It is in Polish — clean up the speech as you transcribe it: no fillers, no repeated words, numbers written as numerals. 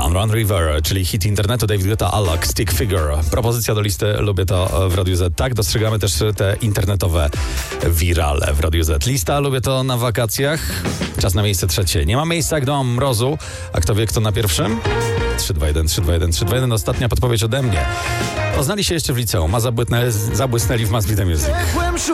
Run River, czyli hit internetu David Guetta, Alok, Stick Figure. Propozycja do listy Lubię to w Radiu Z. Tak, dostrzegamy też te internetowe wirale w Radiu Z. Lista Lubię to na wakacjach. Czas na miejsce trzecie. Nie ma miejsca jak dom mrozu. A kto wie, kto na pierwszym? 321, 321, 321. Ostatnia podpowiedź ode mnie. Poznali się jeszcze w liceum, a zabłysnęli w Mass Media Music.